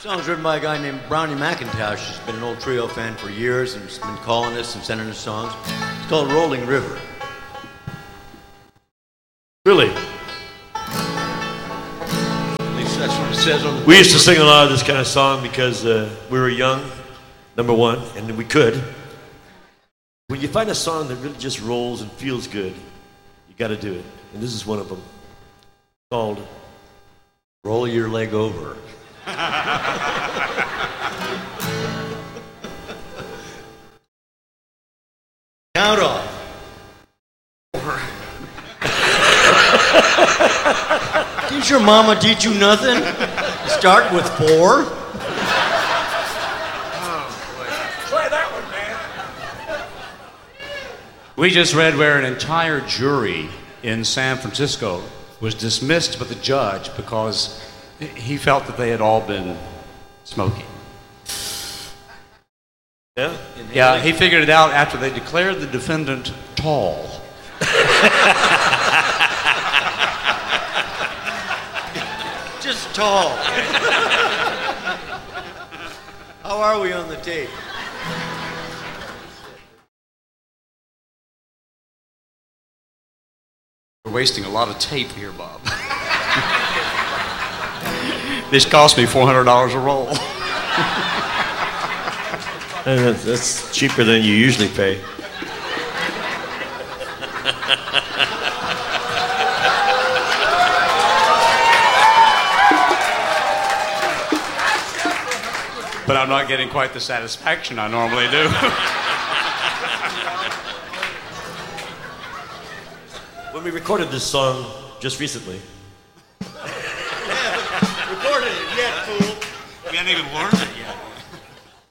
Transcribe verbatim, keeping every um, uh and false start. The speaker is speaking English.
Song's written by a guy named Brownie McIntosh. He's been an old trio fan for years and he's been calling us and sending us songs. It's called Rolling River. Really? At least that's what it says on the We used to sing a lot of this kind of song because uh, we were young, number one, and we could. When you find a song that really just rolls and feels good, you got to do it. And this is one of them, called Roll Your Leg Over. Count off. Did your mama teach you nothing? Start with four? Try that one, man. We just read where an entire jury in San Francisco was dismissed by the judge because he felt that they had all been smoking. Yeah? Yeah, he figured it out after they declared the defendant tall. Just tall. How are we on the tape? We're wasting a lot of tape here, Bob. This cost me four hundred dollars a roll. And that's, that's cheaper than you usually pay. But I'm not getting quite the satisfaction I normally do. When we recorded this song just recently. Recorded it yet, fool. We haven't even learned it yet.